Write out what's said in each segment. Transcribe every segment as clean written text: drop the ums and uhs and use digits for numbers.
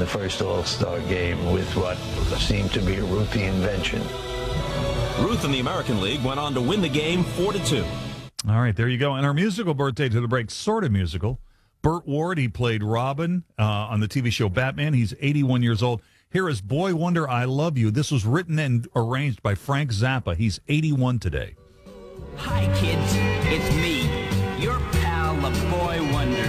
the first All-Star game with what seemed to be a Ruthie invention. Ruth in the American League went on to win the game 4-2. All right, there you go. And our musical birthday to the break, sort of musical. Burt Ward, he played Robin on the TV show Batman. He's 81 years old. Here is Boy Wonder, I Love You. This was written and arranged by Frank Zappa. He's 81 today. Hi, kids. It's me, your pal, the Boy Wonder.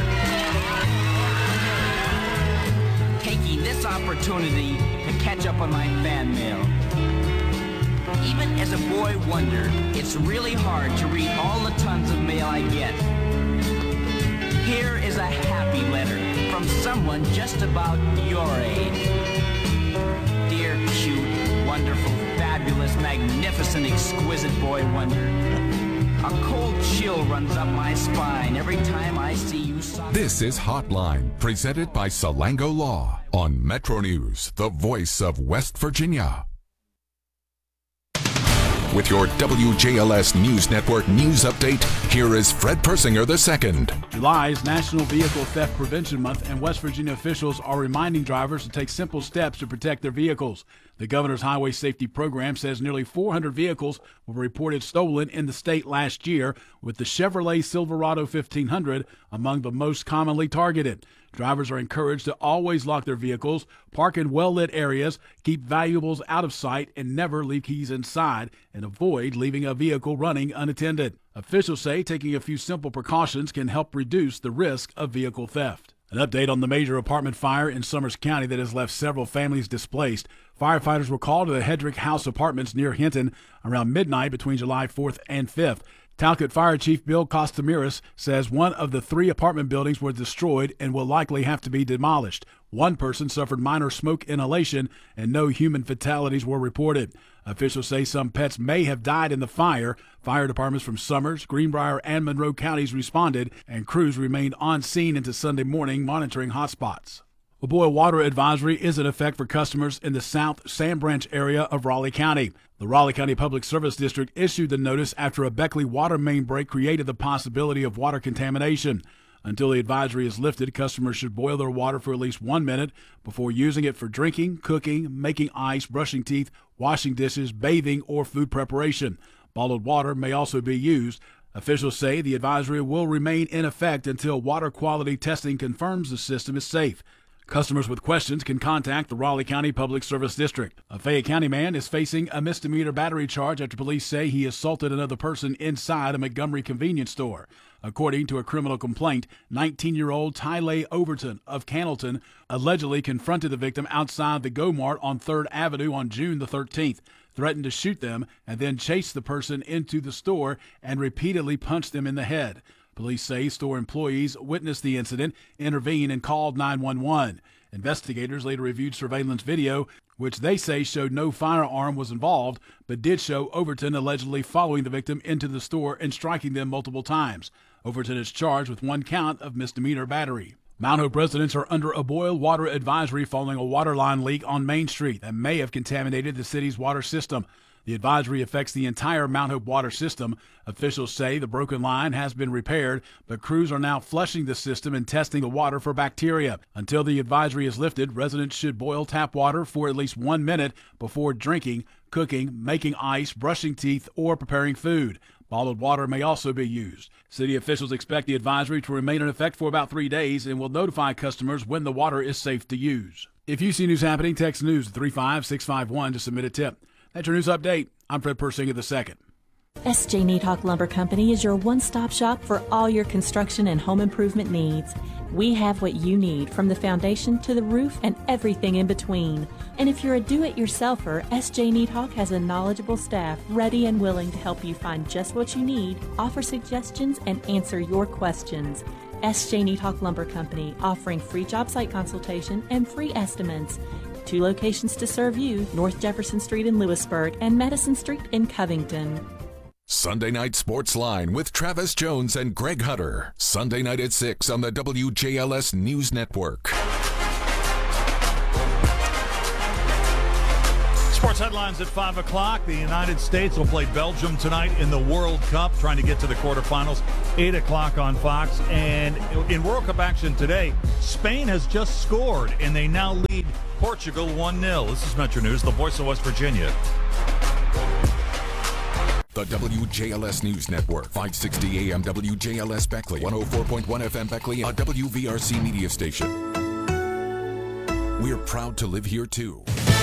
Taking this opportunity to catch up on my fan mail. Even as a boy wonder, it's really hard to read all the tons of mail I get. Here is a happy letter from someone just about your age. Dear, cute, wonderful, fabulous, magnificent, exquisite boy wonder. A cold chill runs up my spine every time I see you. This is Hotline, presented by Salango Law on Metro News, the voice of West Virginia. With your WJLS News Network news update, here is Fred Persinger II. July is National Vehicle Theft Prevention Month, and West Virginia officials are reminding drivers to take simple steps to protect their vehicles. The governor's highway safety program says nearly 400 vehicles were reported stolen in the state last year, with the Chevrolet Silverado 1500 among the most commonly targeted. Drivers are encouraged to always lock their vehicles, park in well-lit areas, keep valuables out of sight, and never leave keys inside, and avoid leaving a vehicle running unattended. Officials say taking a few simple precautions can help reduce the risk of vehicle theft. An update on the major apartment fire in Summers County that has left several families displaced. Firefighters were called to the Hedrick House Apartments near Hinton around midnight between July 4th and 5th. Talcott Fire Chief Bill Costamiris says one of the 3 apartment buildings was destroyed and will likely have to be demolished. One person suffered minor smoke inhalation and no human fatalities were reported. Officials say some pets may have died in the fire. Fire departments from Summers, Greenbrier, and Monroe counties responded, and crews remained on scene into Sunday morning monitoring hotspots. A boil water advisory is in effect for customers in the South Sand Branch area of Raleigh County. The Raleigh County Public Service District issued the notice after a Beckley water main break created the possibility of water contamination. Until the advisory is lifted, customers should boil their water for at least 1 minute before using it for drinking, cooking, making ice, brushing teeth, washing dishes, bathing, or food preparation. Bottled water may also be used. Officials say the advisory will remain in effect until water quality testing confirms the system is safe. Customers with questions can contact the Raleigh County Public Service District. A Fayette County man is facing a misdemeanor battery charge after police say he assaulted another person inside a Montgomery convenience store. According to a criminal complaint, 19-year-old Tylee Overton of Cannleton allegedly confronted the victim outside the Go-Mart on 3rd Avenue on June the 13th, threatened to shoot them, and then chased the person into the store and repeatedly punched them in the head. Police say store employees witnessed the incident, intervened, and called 911. Investigators later reviewed surveillance video, which they say showed no firearm was involved, but did show Overton allegedly following the victim into the store and striking them multiple times. Overton is charged with 1 count of misdemeanor battery. Mount Hope residents are under a boil water advisory following a water line leak on Main Street that may have contaminated the city's water system. The advisory affects the entire Mount Hope water system. Officials say the broken line has been repaired, but crews are now flushing the system and testing the water for bacteria. Until the advisory is lifted, residents should boil tap water for at least 1 minute before drinking, cooking, making ice, brushing teeth, or preparing food. Bottled water may also be used. City officials expect the advisory to remain in effect for about 3 days and will notify customers when the water is safe to use. If you see news happening, text news to 35651 to submit a tip. That's your news update. I'm Fred Persinger II. S.J. Needhawk Lumber Company is your one-stop shop for all your construction and home improvement needs. We have what you need, from the foundation to the roof and everything in between. And if you're a do-it-yourselfer, S.J. Needhawk has a knowledgeable staff ready and willing to help you find just what you need, offer suggestions, and answer your questions. S.J. Needhawk Lumber Company, offering free job site consultation and free estimates. 2 locations to serve you, North Jefferson Street in Lewisburg and Madison Street in Covington. Sunday Night Sports Line with Travis Jones and Greg Hunter. Sunday night at 6 on the WJLS News Network. Sports headlines at 5 o'clock. The United States will play Belgium tonight in the World Cup, trying to get to the quarterfinals. 8 o'clock on Fox. And in World Cup action today, Spain has just scored, and they now lead Portugal 1-0. This is Metro News, the voice of West Virginia. The WJLS News Network, 560 AM WJLS Beckley, 104.1 FM Beckley, a WVRC media station. We're proud to live here, too.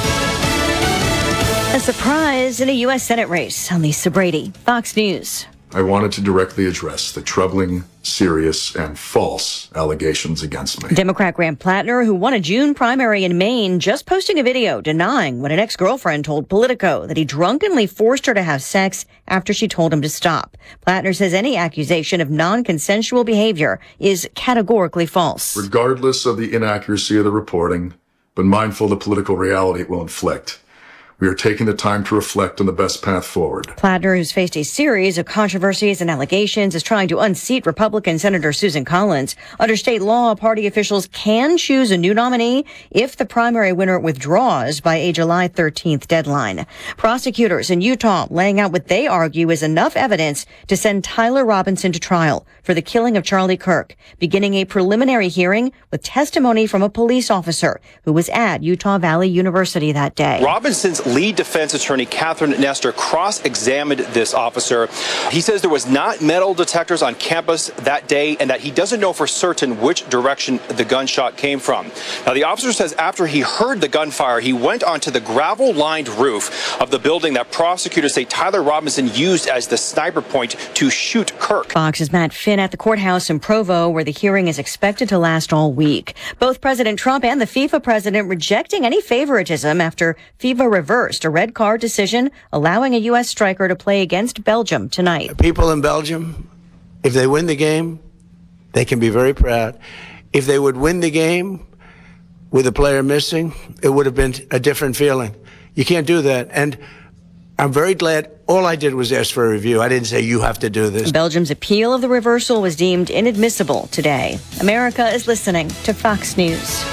A surprise in a U.S. Senate race. I'm Lisa Brady, Fox News. I wanted to directly address the troubling, serious, and false allegations against me. Democrat Graham Plattner, who won a June primary in Maine, just posting a video denying what an ex-girlfriend told Politico, that he drunkenly forced her to have sex after she told him to stop. Plattner says any accusation of non-consensual behavior is categorically false. Regardless of the inaccuracy of the reporting, but mindful of the political reality it will inflict, we are taking the time to reflect on the best path forward. Plattner, who's faced a series of controversies and allegations, is trying to unseat Republican Senator Susan Collins. Under state law, party officials can choose a new nominee if the primary winner withdraws by a July 13th deadline. Prosecutors in Utah laying out what they argue is enough evidence to send Tyler Robinson to trial for the killing of Charlie Kirk, beginning a preliminary hearing with testimony from a police officer who was at Utah Valley University that day. Robinson's lead defense attorney, Catherine Nestor, cross-examined this officer. He says there was not metal detectors on campus that day and that he doesn't know for certain which direction the gunshot came from. Now, the officer says after he heard the gunfire, he went onto the gravel-lined roof of the building that prosecutors say Tyler Robinson used as the sniper point to shoot Kirk. Fox's Matt Finn at the courthouse in Provo, where the hearing is expected to last all week. Both President Trump and the FIFA president rejecting any favoritism after FIFA reversed a red card decision allowing a U.S. striker to play against Belgium tonight. People in Belgium, if they win the game, they can be very proud. If they would win the game with a player missing, it would have been a different feeling. You can't do that. And I'm very glad all I did was ask for a review. I didn't say you have to do this. Belgium's appeal of the reversal was deemed inadmissible today. America is listening to Fox News.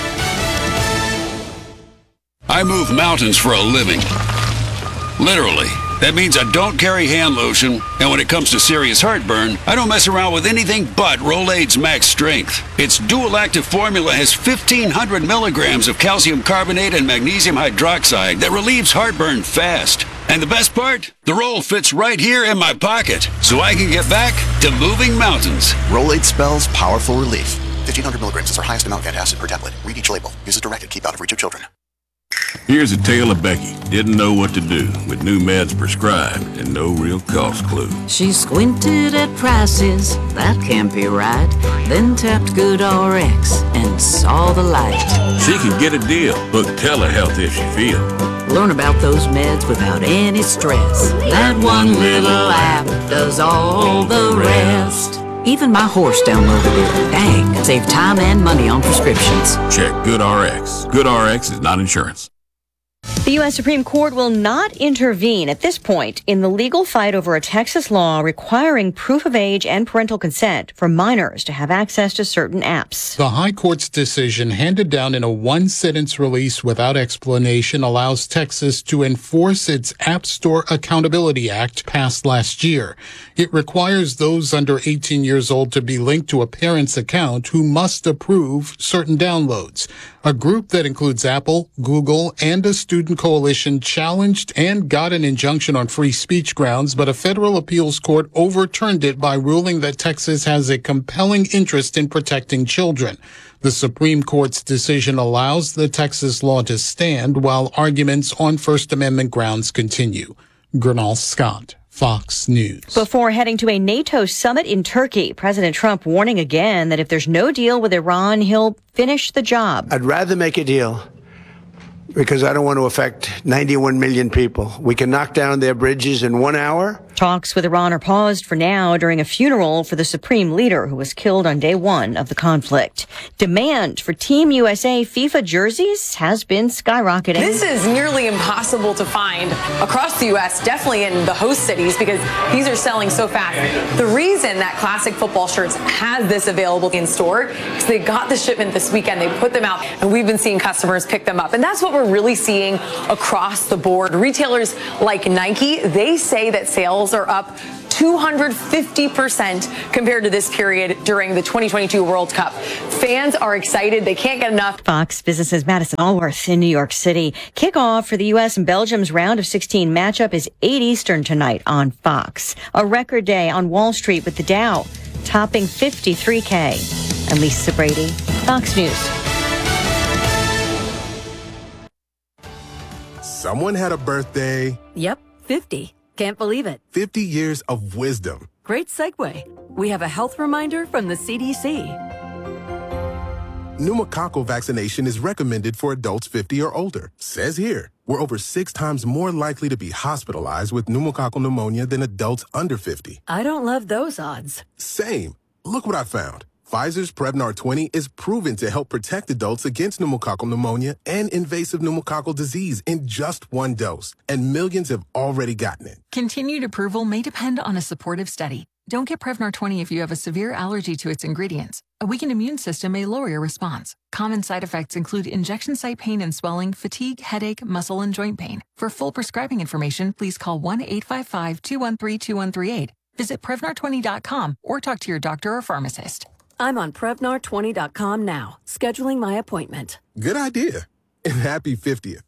I move mountains for a living. Literally. That means I don't carry hand lotion, and when it comes to serious heartburn, I don't mess around with anything but Rolaids Max Strength. Its dual-active formula has 1,500 milligrams of calcium carbonate and magnesium hydroxide that relieves heartburn fast. And the best part? The roll fits right here in my pocket, so I can get back to moving mountains. Rolaids spells powerful relief. 1,500 milligrams is our highest amount of antacid per tablet. Read each label. Use as directed. Keep out of reach of children. Here's a tale of Becky. Didn't know what to do with new meds prescribed and no real cost clue. She squinted at prices, that can't be right. Then tapped GoodRx and saw the light. She can get a deal. Book telehealth if she feel. Learn about those meds without any stress. That one little app does all the rest. Even my horse downloaded it. Dang, save time and money on prescriptions. Check GoodRx. GoodRx is not insurance. The U.S. Supreme Court will not intervene at this point in the legal fight over a Texas law requiring proof of age and parental consent for minors to have access to certain apps. The High Court's decision, handed down in a one-sentence release without explanation, allows Texas to enforce its App Store Accountability Act passed last year. It requires those under 18 years old to be linked to a parent's account who must approve certain downloads. A group that includes Apple, Google, and a student coalition challenged and got an injunction on free speech grounds, but a federal appeals court overturned it by ruling that Texas has a compelling interest in protecting children. The Supreme Court's decision allows the Texas law to stand while arguments on First Amendment grounds continue. Gernal Scott, Fox News. Before heading to a NATO summit in Turkey, President Trump warning again that if there's no deal with Iran, he'll finish the job. I'd rather make a deal because I don't want to affect 91 million people. We can knock down their bridges in 1 hour. Talks with Iran are paused for now during a funeral for the supreme leader who was killed on day one of the conflict. Demand for Team USA FIFA jerseys has been skyrocketing. This is nearly impossible to find across the U.S., definitely in the host cities, because these are selling so fast. The reason that Classic Football Shirts has this available in store is they got the shipment this weekend. They put them out, and we've been seeing customers pick them up. And that's what we're really seeing across the board. Retailers like Nike, they say that sales are up 250% compared to this period during the 2022 World Cup. Fans are excited. They can't get enough. Fox Business's Madison Allworth in New York City. Kickoff for the U.S. and Belgium's round of 16 matchup is 8 Eastern tonight on Fox. A record day on Wall Street with the Dow topping 53K. I'm Lisa Brady, Fox News. Someone had a birthday. Yep, 50. Can't believe it. 50 years of wisdom. Great segue. We have a health reminder from the CDC. Pneumococcal vaccination is recommended for adults 50 or older. Says here, we're over 6 times more likely to be hospitalized with pneumococcal pneumonia than adults under 50. I don't love those odds. Same. Look what I found. Pfizer's Prevnar 20 is proven to help protect adults against pneumococcal pneumonia and invasive pneumococcal disease in just 1 dose, and millions have already gotten it. Continued approval may depend on a supportive study. Don't get Prevnar 20 if you have a severe allergy to its ingredients. A weakened immune system may lower your response. Common side effects include injection site pain and swelling, fatigue, headache, muscle, and joint pain. For full prescribing information, please call 1-855-213-2138. Visit Prevnar20.com or talk to your doctor or pharmacist. I'm on Prevnar20.com now, scheduling my appointment. Good idea. And happy 50th.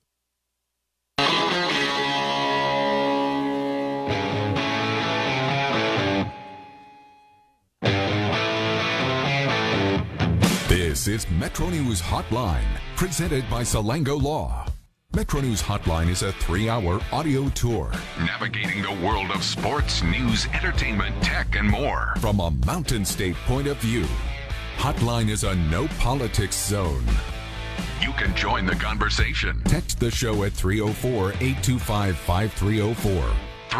This is Metro News Hotline, presented by Salango Law. Metro News Hotline is a 3-hour audio tour navigating the world of sports, news, entertainment, tech, and more from a Mountain State point of view. Hotline is a no politics zone. You can join the conversation. Text the show at 304-825-5304.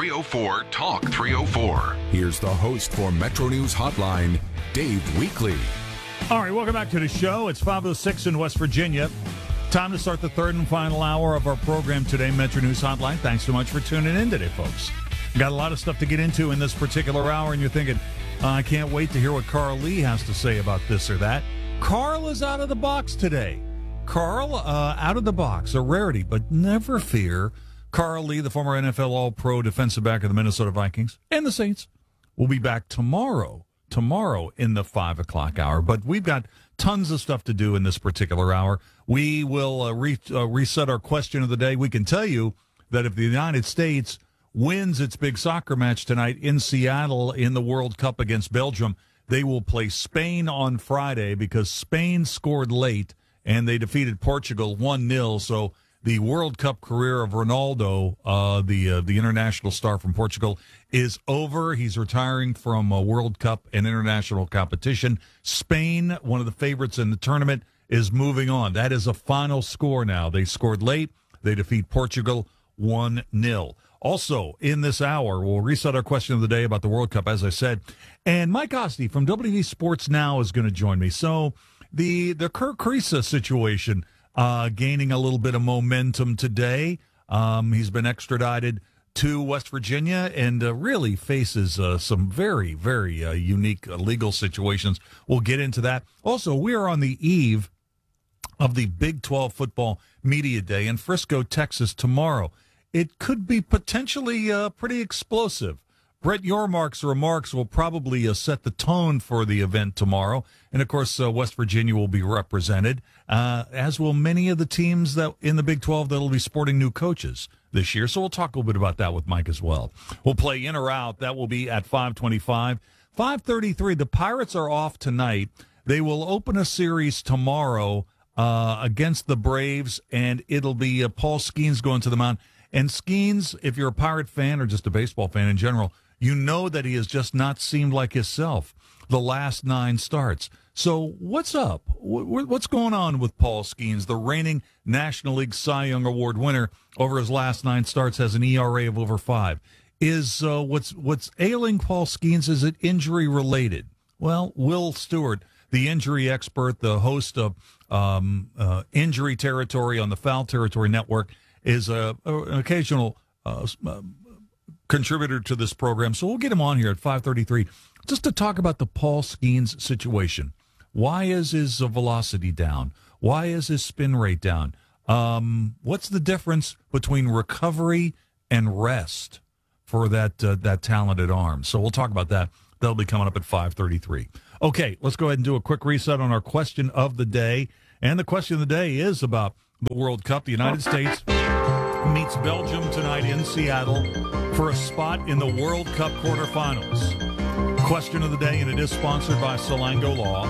304-TALK-304. Here's the host for Metro News Hotline, Dave Weekley. All right, welcome back to the show. It's 5:06 in West Virginia. Time to start the third and final hour of our program today, Metro News Hotline. Thanks so much for tuning in today, folks. Got a lot of stuff to get into in this particular hour, and you're thinking, I can't wait to hear what Carl Lee has to say about this or that. Carl is out of the box today. Carl, out of the box, a rarity, but never fear. Carl Lee, the former NFL All-Pro defensive back of the Minnesota Vikings and the Saints, will be back tomorrow in the 5 o'clock hour. But we've got tons of stuff to do in this particular hour. We will reset our question of the day. We can tell you that if the United States wins its big soccer match tonight in Seattle in the World Cup against Belgium, they will play Spain on Friday because Spain scored late and they defeated Portugal 1-0. So the World Cup career of Ronaldo, the international star from Portugal, is over. He's retiring from World Cup and international competition. Spain, one of the favorites in the tournament, is moving on. That is a final score now. They scored late. They defeat Portugal 1-0. Also, in this hour, we'll reset our question of the day about the World Cup, as I said. And Mike Osti from WV Sports Now is going to join me. So the Kirk Kriisa situation gaining a little bit of momentum today. He's been extradited to West Virginia and really faces some very, very unique legal situations. We'll get into that. Also, we are on the eve of the Big 12 Football Media Day in Frisco, Texas tomorrow. It could be potentially pretty explosive. Brett Yormark's remarks will probably set the tone for the event tomorrow. And, of course, West Virginia will be represented, as will many of the teams that in the Big 12 that will be sporting new coaches this year. So we'll talk a little bit about that with Mike as well. We'll play in or out. That will be at 5:25. 5:33, the Pirates are off tonight. They will open a series tomorrow against the Braves, and it'll be Paul Skeens going to the mound. And Skeens, if you're a Pirate fan or just a baseball fan in general, you know that he has just not seemed like himself the last 9 starts. So what's up? What's going on with Paul Skeens, the reigning National League Cy Young Award winner? Over his last 9 starts has an ERA of over 5. Is what's ailing Paul Skeens? Is it injury related? Well, Will Stewart, the injury expert, the host of Injury Territory on the Foul Territory Network, is an occasional contributor to this program. So we'll get him on here at 5:33 just to talk about the Paul Skeens situation. Why is his velocity down? Why is his spin rate down? What's the difference between recovery and rest? for that talented arm. So we'll talk about that. That'll be coming up at 5:33. Okay, let's go ahead and do a quick reset on our question of the day. And the question of the day is about the World Cup. The United States meets Belgium tonight in Seattle for a spot in the World Cup quarterfinals. Question of the day, and it is sponsored by Salango Law.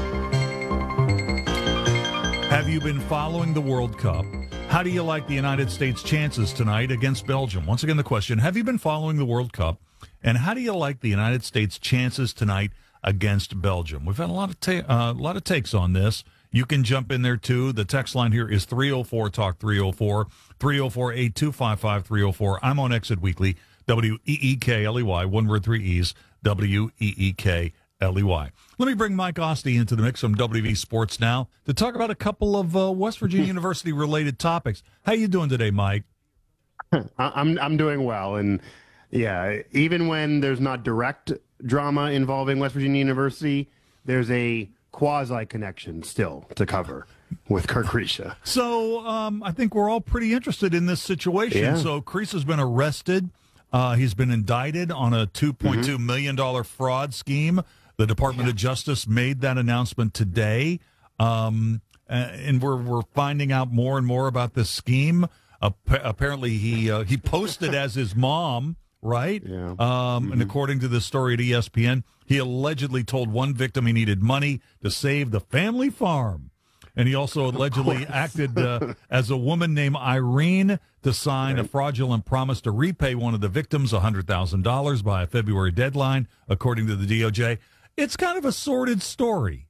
Have you been following the World Cup? How do you like the United States' chances tonight against Belgium? Once again, the question, have you been following the World Cup? And how do you like the United States' chances tonight against Belgium? We've had a lot of takes on this. You can jump in there, too. The text line here is 304-TALK, 304-825-5304. I'm on Exit Weekly, WEEKLEY, one word, three E's, WEEKLEY. Let me bring Mike Ostie into the mix from WV Sports Now to talk about a couple of West Virginia University-related topics. How you doing today, Mike? I'm doing well, and yeah, even when there's not direct drama involving West Virginia University, there's a quasi-connection still to cover with Kirk Kriisa. So I think we're all pretty interested in this situation. Yeah. So Kriisa's been arrested. He's been indicted on a $2.2 million fraud scheme. The Department of Justice made that announcement today. And we're finding out more and more about this scheme. Apparently, he posted as his mom, right? Yeah. And according to this story at ESPN, he allegedly told one victim he needed money to save the family farm. And he also allegedly acted as a woman named Irene to sign a fraudulent promise to repay one of the victims $100,000 by a February deadline, according to the DOJ. It's kind of a sordid story.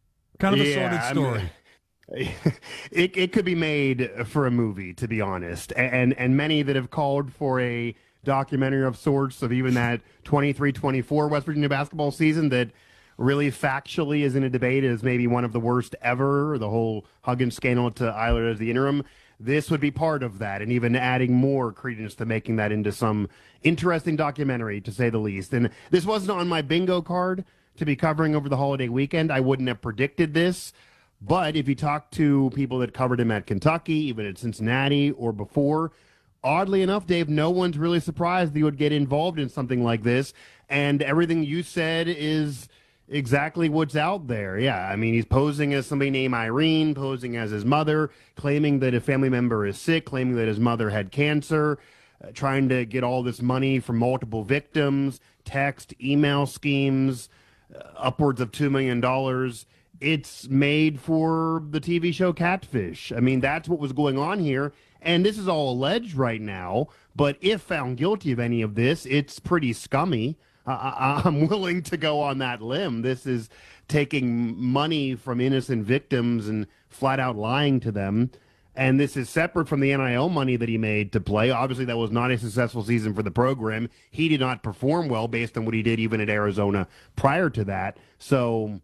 It could be made for a movie, to be honest. And many that have called for a documentary of sorts of even that 23-24 West Virginia basketball season that really factually is in a debate as maybe one of the worst ever, the whole Huggins scandal to Eilert as the interim. This would be part of that, and even adding more credence to making that into some interesting documentary, to say the least. And this wasn't on my bingo card to be covering over the holiday weekend. I wouldn't have predicted this. But if you talk to people that covered him at Kentucky, even at Cincinnati or before, oddly enough, Dave, no one's really surprised that he would get involved in something like this. And everything you said is exactly what's out there. Yeah, I mean, he's posing as somebody named Irene, posing as his mother, claiming that a family member is sick, claiming that his mother had cancer, trying to get all this money from multiple victims, text, email schemes, upwards of $2 million. It's made for the TV show Catfish. I mean, that's what was going on here. And this is all alleged right now. But if found guilty of any of this, it's pretty scummy. I'm willing to go on that limb. This is taking money from innocent victims and flat out lying to them. And this is separate from the NIL money that he made to play. Obviously, that was not a successful season for the program. He did not perform well based on what he did even at Arizona prior to that. So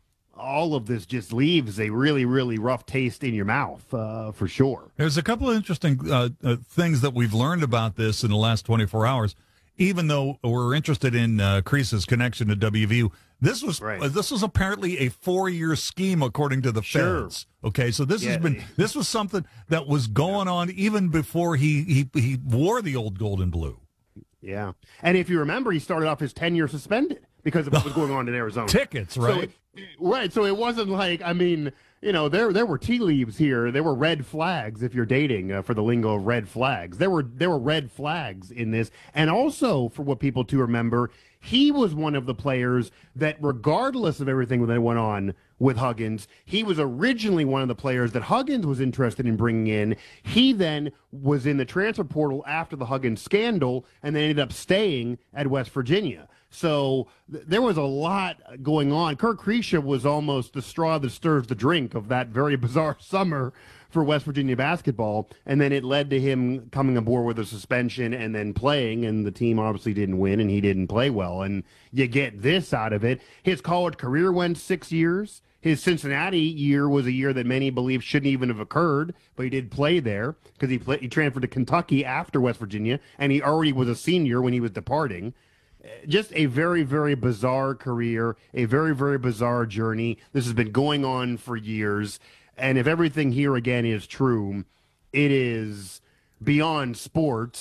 all of this just leaves a really, really rough taste in your mouth, for sure. There's a couple of interesting things that we've learned about this in the last 24 hours. Even though we're interested in Kriisa's connection to WVU, this was apparently a 4-year scheme, according to the feds. Okay, so this was something that was going on even before he wore the old gold and blue. Yeah, and if you remember, he started off his 10-year suspended because of what was going on in Arizona. Tickets, right? So it wasn't like, I mean, you know, there were tea leaves here. There were red flags, if you're dating, for the lingo of red flags. There were red flags in this. And also, for what people to remember, he was one of the players that, regardless of everything that went on with Huggins, he was originally one of the players that Huggins was interested in bringing in. He then was in the transfer portal after the Huggins scandal and then ended up staying at West Virginia. So there was a lot going on. Kirk Kriisa was almost the straw that stirs the drink of that very bizarre summer for West Virginia basketball, and then it led to him coming aboard with a suspension and then playing, and the team obviously didn't win, and he didn't play well, and you get this out of it. His college career went 6 years. His Cincinnati year was a year that many believe shouldn't even have occurred, but he did play there because he transferred to Kentucky after West Virginia, and he already was a senior when he was departing. Just a very, very bizarre career, a very, very bizarre journey. This has been going on for years. And if everything here, again, is true, it is beyond sports.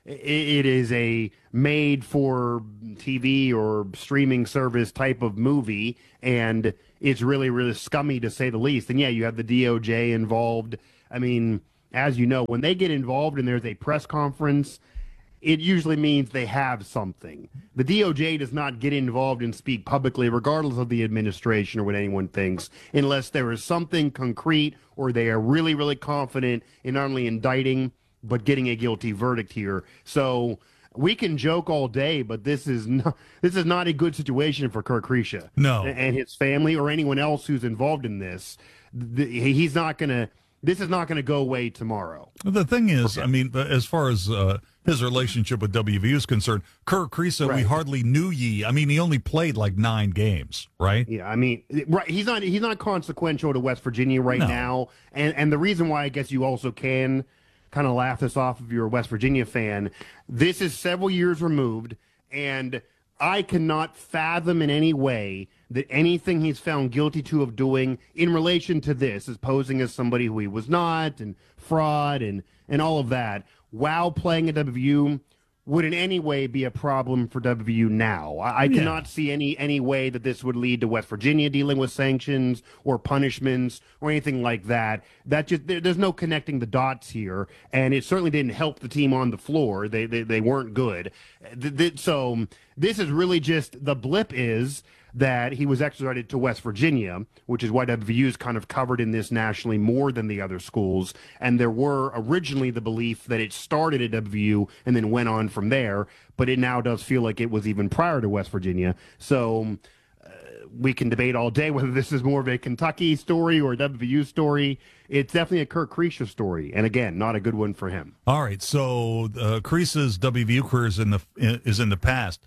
it is a made for TV or streaming service type of movie, and it's really, really scummy to say the least. And yeah, you have the DOJ involved. I mean, as you know, when they get involved and there's a press conference, it usually means they have something. The DOJ does not get involved and speak publicly, regardless of the administration or what anyone thinks, unless there is something concrete or they are really, really confident in not only indicting but getting a guilty verdict here. So we can joke all day, but this is not a good situation for Kirk Krisha. No. And his family or anyone else who's involved in this. He's not going to. This is not going to go away tomorrow. The thing is, I mean, as far as his relationship with WVU is concerned, Kirk Krisha, we hardly knew ye. I mean, he only played like 9 games, right? Yeah, I mean, right. He's not consequential to West Virginia right now, and the reason why I guess you also can kind of laugh this off if you're a West Virginia fan. This is several years removed, and I cannot fathom in any way that anything he's found guilty to of doing in relation to this, as posing as somebody who he was not, and fraud and all of that, while playing at WVU, would in any way be a problem for WVU now. I cannot see any way that this would lead to West Virginia dealing with sanctions or punishments or anything like that. That just there's no connecting the dots here, and it certainly didn't help the team on the floor. They weren't good. So this is really just the blip is that he was extradited to West Virginia, which is why WVU is kind of covered in this nationally more than the other schools. And there were originally the belief that it started at WVU and then went on from there, but it now does feel like it was even prior to West Virginia. So we can debate all day whether this is more of a Kentucky story or a WVU story. It's definitely a Kirk Krisha story, and again, not a good one for him. All right, so Krisha's WVU career is in the past.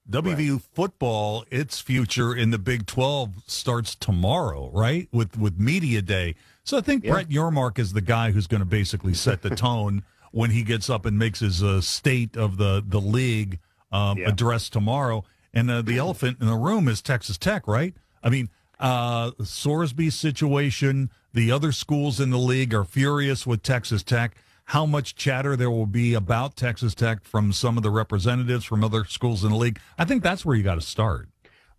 WVU football, its future in the Big 12 starts tomorrow, right? With Media Day. So I think Brett Yormark is the guy who's going to basically set the tone when he gets up and makes his state of the league address tomorrow. And the elephant in the room is Texas Tech, right? I mean, Sorsby's situation, the other schools in the league are furious with Texas Tech. How much chatter there will be about Texas Tech from some of the representatives from other schools in the league. I think that's where you got to start.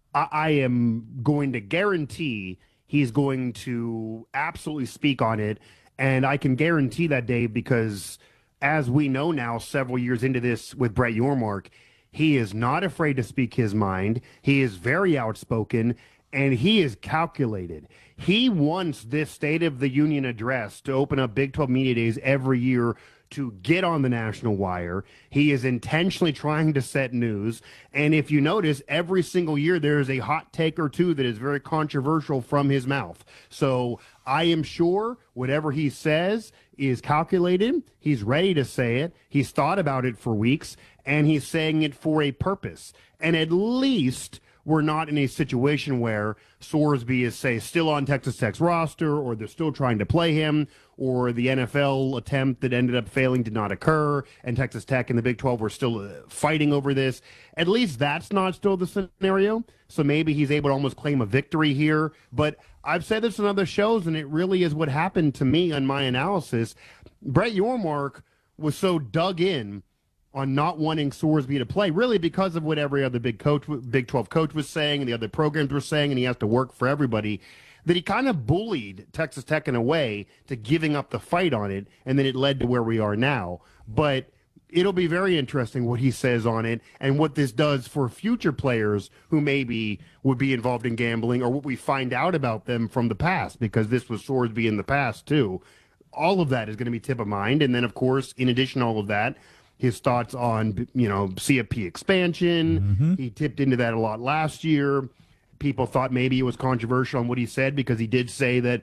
I am going to guarantee he's going to absolutely speak on it. And I can guarantee that, Dave, because as we know now, several years into this with Brett Yormark, he is not afraid to speak his mind. He is very outspoken, and he is calculated. He wants this State of the Union address to open up Big 12 Media Days every year to get on the national wire. He is intentionally trying to set news. And if you notice, every single year there is a hot take or two that is very controversial from his mouth. So I am sure whatever he says is calculated. He's ready to say it. He's thought about it for weeks, and he's saying it for a purpose. And at least we're not in a situation where Sorsby is, say, still on Texas Tech's roster, or they're still trying to play him, or the NFL attempt that ended up failing did not occur, and Texas Tech and the Big 12 were still fighting over this. At least that's not still the scenario. So maybe he's able to almost claim a victory here. But I've said this in other shows, and it really is what happened to me on my analysis. Brett Yormark was so dug in on not wanting Sorsby to play, really because of what every other Big 12 coach was saying and the other programs were saying, and he has to work for everybody, that he kind of bullied Texas Tech in a way to giving up the fight on it, and then it led to where we are now. But it'll be very interesting what he says on it and what this does for future players who maybe would be involved in gambling, or what we find out about them from the past, because this was Sorsby in the past too. All of that is going to be tip of mind. And then, of course, in addition to all of that, his thoughts on, CFP expansion. Mm-hmm. He tipped into that a lot last year. People thought maybe it was controversial on what he said, because he did say that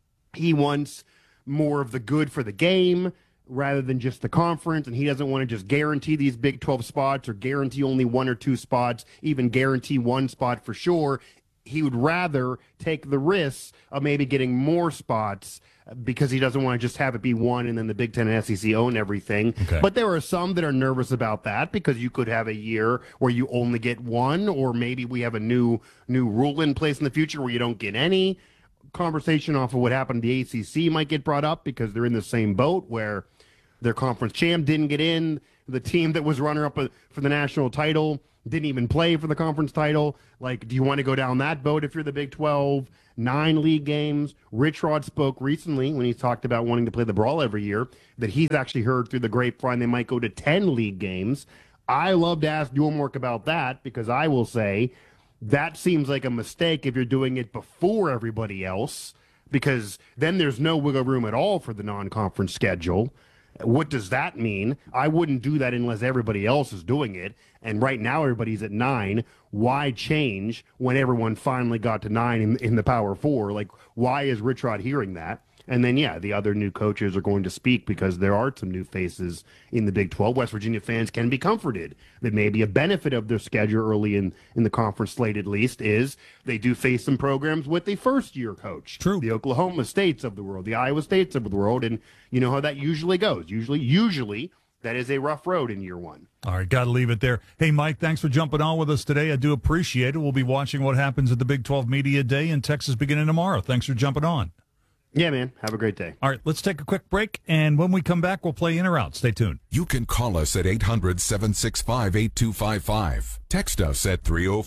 he wants more of the good for the game rather than just the conference, and he doesn't want to just guarantee these Big 12 spots or guarantee only 1 or 2 spots, even guarantee 1 spot for sure. He would rather take the risks of maybe getting more spots, because he doesn't want to just have it be 1 and then the Big Ten and SEC own everything. Okay. But there are some that are nervous about that, because you could have a year where you only get 1, or maybe we have a new rule in place in the future where you don't get any. Conversation off of what happened to the ACC might get brought up, because they're in the same boat where their conference champ didn't get in. The team that was runner-up for the national title didn't even play for the conference title. Like, do you want to go down that boat if you're the Big 12? 9 league games. Rich Rod spoke recently when he talked about wanting to play the Brawl every year that he's actually heard through the grapevine they might go to 10 league games. I love to ask Yormark about that because I will say that seems like a mistake if you're doing it before everybody else, because then there's no wiggle room at all for the non-conference schedule. What does that mean? I wouldn't do that unless everybody else is doing it. And right now everybody's at 9. Why change when everyone finally got to 9 in the Power 4? Like, why is Rich Rod hearing that? And then, yeah, the other new coaches are going to speak because there are some new faces in the Big 12. West Virginia fans can be comforted that maybe a benefit of their schedule early in the conference slate, at least, is they do face some programs with a first-year coach. True. The Oklahoma States of the world, the Iowa States of the world, and you know how that usually goes. Usually that is a rough road in year one. All right, got to leave it there. Hey, Mike, thanks for jumping on with us today. I do appreciate it. We'll be watching what happens at the Big 12 Media Day in Texas beginning tomorrow. Thanks for jumping on. Yeah, man. Have a great day. All right, let's take a quick break, and when we come back, we'll play in or out. Stay tuned. You can call us at 800-765-8255. Text us at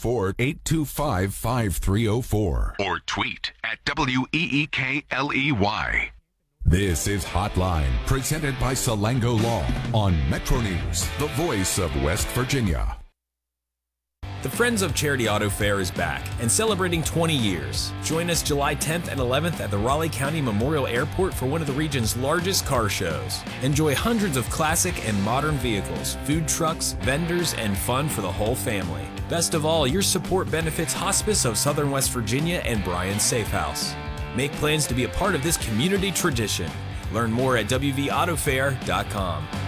304-825-5304. Or tweet at WEEKLEY. This is Hotline, presented by Salango Law on Metro News, the voice of West Virginia. The Friends of Charity Auto Fair is back and celebrating 20 years. Join us July 10th and 11th at the Raleigh County Memorial Airport for one of the region's largest car shows. Enjoy hundreds of classic and modern vehicles, food trucks, vendors, and fun for the whole family. Best of all, your support benefits Hospice of Southern West Virginia and Bryan's Safe House. Make plans to be a part of this community tradition. Learn more at WVAutofair.com.